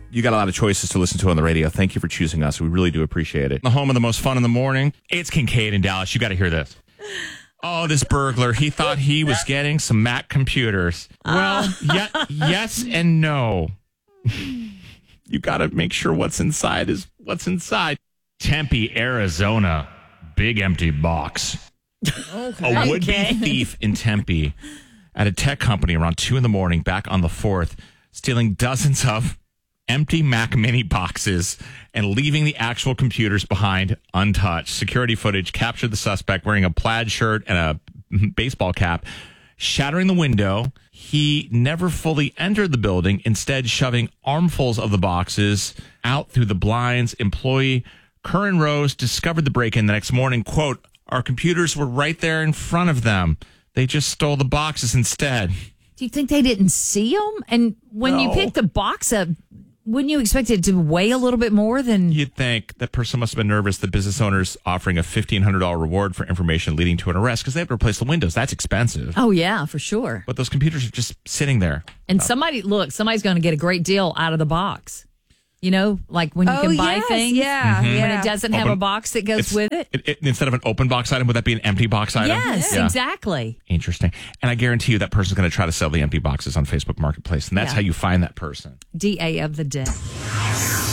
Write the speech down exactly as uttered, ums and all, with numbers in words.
You got a lot of choices to listen to on the radio. Thank you for choosing us. We really do appreciate it. The home of the most fun in the morning. It's Kincaid in Dallas. You got to hear this. Oh, this burglar. He thought he was getting some Mac computers. Well, yeah, yes and no. You got to make sure what's inside is what's inside. Tempe, Arizona. Big empty box. Okay. A would-be okay. thief in Tempe at a tech company around two in the morning back on the fourth, stealing dozens of empty Mac Mini boxes and leaving the actual computers behind untouched. Security footage captured the suspect wearing a plaid shirt and a baseball cap, shattering the window. He never fully entered the building, instead shoving armfuls of the boxes out through the blinds. Employee Curran Rose discovered the break-in the next morning. Quote, "Our computers were right there in front of them. They just stole the boxes instead." Do you think they didn't see them? And when No. you pick the box up, wouldn't you expect it to weigh a little bit more than... You'd think that person must have been nervous. The business owner's offering a fifteen hundred dollars reward for information leading to an arrest because they have to replace the windows. That's expensive. Oh, yeah, for sure. But those computers are just sitting there. And somebody, look, somebody's going to get a great deal out of the box. You know, like when you oh, can buy yes, things. Yeah, When yeah. it doesn't have Open- a box that goes It's- with it. It, it. Instead of an open box item, would that be an empty box item? Yes, Yeah. exactly. Interesting. And I guarantee you that person's going to try to sell the empty boxes on Facebook Marketplace. And that's Yeah. how you find that person. D A of the day.